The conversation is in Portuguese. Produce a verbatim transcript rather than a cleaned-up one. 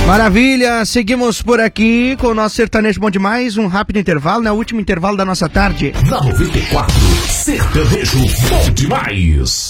Maravilha, seguimos por aqui com o nosso sertanejo bom demais, um rápido intervalo, né? O último intervalo da nossa tarde. Na noventa e quatro, sertanejo bom demais.